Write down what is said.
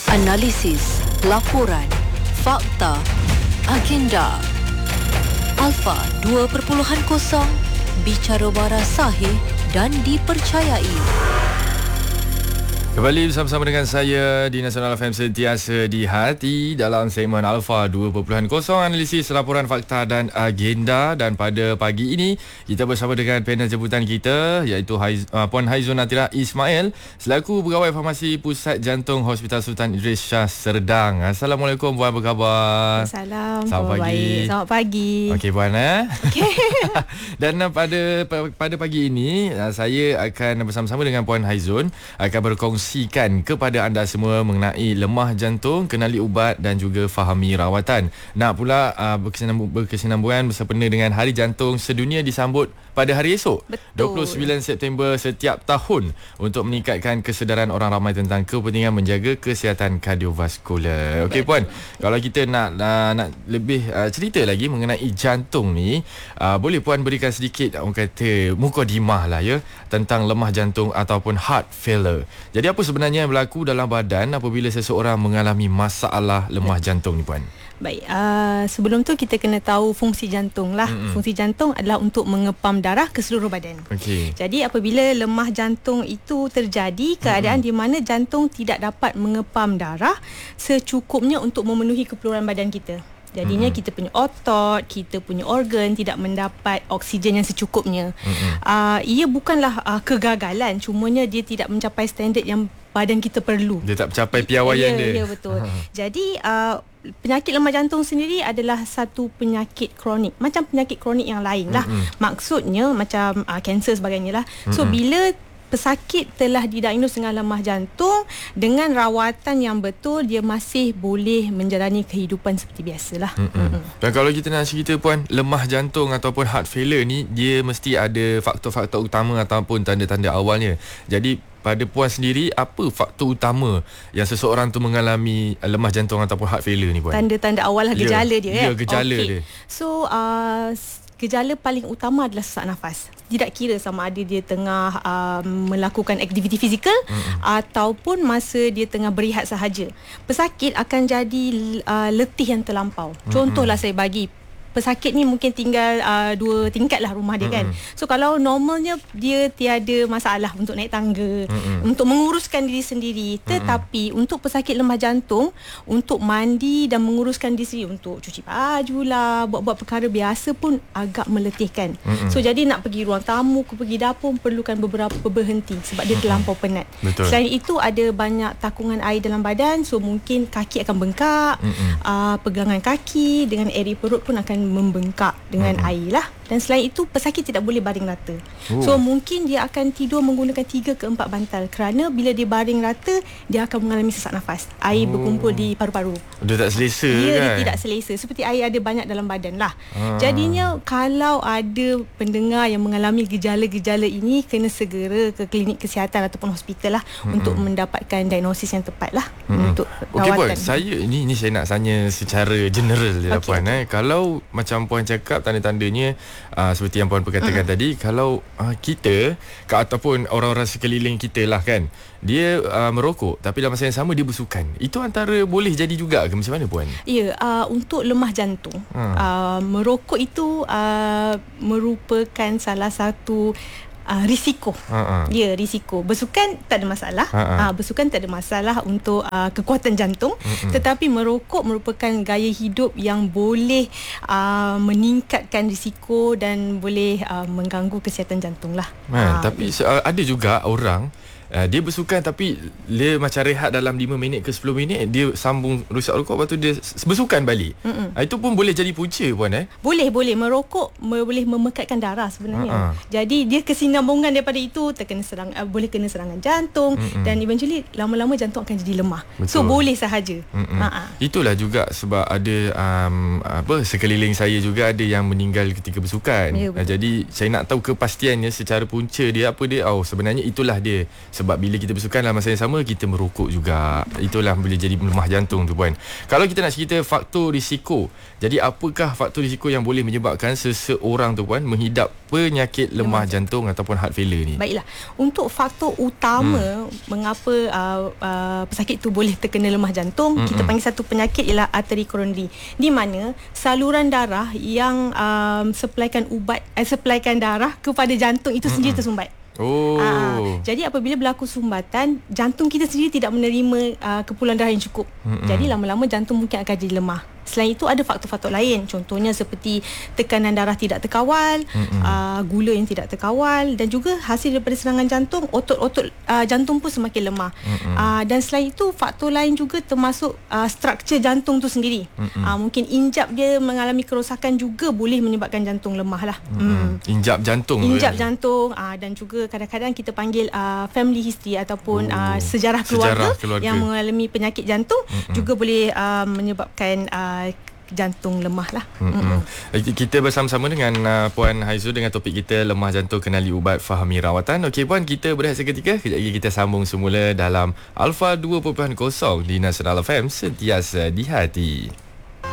Analisis, laporan, fakta, agenda. Alpha 2.0, bicara waras sahih dan dipercayai. Kembali bersama-sama dengan saya di Nasional FM sentiasa di hati dalam segmen Alpha 2.0, analisis, laporan, fakta dan agenda. Dan pada pagi ini kita bersama dengan panel jemputan kita iaitu Puan Haizun Natira Ismail selaku Pegawai Farmasi Pusat Jantung Hospital Sultan Idris Shah Serdang. Assalamualaikum Puan, apa khabar? Assalamualaikum. Selamat pagi. Selamat pagi. Okey Puan Okay. Dan pada pagi ini saya akan bersama-sama dengan Puan Haizun akan berkongsikan kepada anda semua mengenai lemah jantung, kenali ubat dan juga fahami rawatan. Nak pula berkesinambungan bersempena dengan Hari Jantung Sedunia disambut pada hari esok. Betul. 29 September setiap tahun untuk meningkatkan kesedaran orang ramai tentang kepentingan menjaga kesihatan kardiovaskular. Okey Puan, kalau kita nak lebih cerita lagi mengenai jantung ni, boleh Puan berikan sedikit orang kata mukadimah lah ya tentang lemah jantung ataupun heart failure. Jadi apa sebenarnya yang berlaku dalam badan apabila seseorang mengalami masalah lemah jantung ni Puan? Baik, sebelum tu kita kena tahu fungsi jantung lah. Fungsi jantung adalah untuk mengepam darah ke seluruh badan. Okey. Jadi apabila lemah jantung itu terjadi, keadaan di mana jantung tidak dapat mengepam darah secukupnya untuk memenuhi keperluan badan kita. Jadinya kita punya otot, kita punya organ tidak mendapat oksigen yang secukupnya. Ia bukanlah kegagalan, cumanya dia tidak mencapai standard yang badan kita perlu. Dia tak mencapai piawaian dia. Ya, betul. Jadi penyakit lemah jantung sendiri adalah satu penyakit kronik, macam penyakit kronik yang lain lah. Maksudnya macam kanser sebagainya lah. So bila pesakit telah didiagnos dengan lemah jantung, dengan rawatan yang betul, dia masih boleh menjalani kehidupan seperti biasalah. Dan kalau kita nak cerita Puan, lemah jantung ataupun heart failure ni, dia mesti ada faktor-faktor utama ataupun tanda-tanda awalnya. Jadi pada Puan sendiri, apa faktor utama yang seseorang tu mengalami lemah jantung ataupun heart failure ni Puan? Tanda-tanda awal lah, gejala dia. Ya, gejala dia. So gejala paling utama adalah sesak nafas. Tidak kira sama ada dia tengah melakukan aktiviti fizikal ataupun masa dia tengah berehat sahaja. Pesakit akan jadi letih yang terlampau. Contohlah saya bagi, pesakit ni mungkin tinggal 2 tingkat lah rumah dia kan. So kalau normalnya dia tiada masalah untuk naik tangga, untuk menguruskan diri sendiri. Tetapi untuk pesakit lemah jantung, untuk mandi dan menguruskan diri sendiri, untuk cuci baju lah, buat-buat perkara biasa pun agak meletihkan. So jadi nak pergi ruang tamu, pergi dapur perlukan beberapa berhenti sebab dia terlampau penat. Betul. Selain itu ada banyak takungan air dalam badan, so mungkin kaki akan bengkak, pegangan kaki dengan area perut pun akan membengkak dengan air lah. Dan selain itu pesakit tidak boleh baring rata. So mungkin dia akan tidur menggunakan 3 ke 4 bantal, kerana bila dia baring rata dia akan mengalami sesak nafas. Air berkumpul di paru-paru. Dia tak selesa kan? Dia tidak selesa, seperti air ada banyak dalam badan lah. Jadinya kalau ada pendengar yang mengalami gejala-gejala ini, kena segera ke klinik kesihatan ataupun hospital lah untuk mendapatkan diagnosis yang tepat lah untuk Okey rawatan. Puan, saya ni saya nak tanya secara general je lah Puan. Kalau macam Puan cakap tanda-tandanya seperti yang Puan perkatakan tadi, kalau kita ataupun orang-orang sekeliling kita lah kan, dia merokok tapi dalam masa yang sama dia bersukan, itu antara boleh jadi juga ke macam mana Puan? Ya, untuk lemah jantung, merokok itu merupakan salah satu risiko. Ya, risiko. Bersukan tak ada masalah. Bersukan tak ada masalah untuk kekuatan jantung. Tetapi merokok merupakan gaya hidup yang boleh meningkatkan risiko dan boleh mengganggu kesihatan jantung lah. Tapi ada juga orang dia bersukan tapi dia macam rehat dalam 5 minit ke 10 minit, dia sambung rusak rokok, lepas tu dia bersukan balik. Itu pun boleh jadi punca Puan Boleh. Merokok boleh memekatkan darah sebenarnya. Jadi dia kesinambungan daripada itu boleh kena serangan jantung dan eventually lama-lama jantung akan jadi lemah. Betul. So boleh sahaja. Itulah juga sebab ada sekeliling saya juga ada yang meninggal ketika bersukan. Jadi saya nak tahu kepastiannya secara punca dia apa dia. Sebenarnya itulah dia Sebab bila kita bersukan dalam masa yang sama, kita merokok juga. Itulah boleh jadi lemah jantung tu puan. Kalau kita nak cerita faktor risiko, jadi apakah faktor risiko yang boleh menyebabkan seseorang tu puan menghidap penyakit lemah jantung ataupun heart failure ni? Baiklah, untuk faktor utama mengapa pesakit tu boleh terkena lemah jantung, kita panggil satu penyakit ialah arteri koronari, di mana saluran darah yang supplykan darah kepada jantung itu sendiri tersumbat. Jadi apabila berlaku sumbatan, jantung kita sendiri tidak menerima keperluan darah yang cukup. Jadi lama-lama jantung mungkin akan jadi lemah. Selain itu ada faktor-faktor lain, contohnya seperti tekanan darah tidak terkawal, gula yang tidak terkawal, dan juga hasil daripada serangan jantung, otot-otot jantung pun semakin lemah. Dan selain itu faktor lain juga termasuk struktur jantung tu sendiri. Mungkin injap dia mengalami kerosakan juga boleh menyebabkan jantung lemah lah. Injap jantung. Jantung, dan juga kadang-kadang kita panggil family history ataupun sejarah keluarga yang mengalami penyakit jantung juga boleh menyebabkan jantung lemah lah. Kita bersama-sama dengan Puan Haizu dengan topik kita lemah jantung, kenali ubat, fahami rawatan. Okey puan, kita berehat seketika. Kejap lagi kita sambung semula dalam Alpha 2.0 di Nasional FM, sentiasa di hati.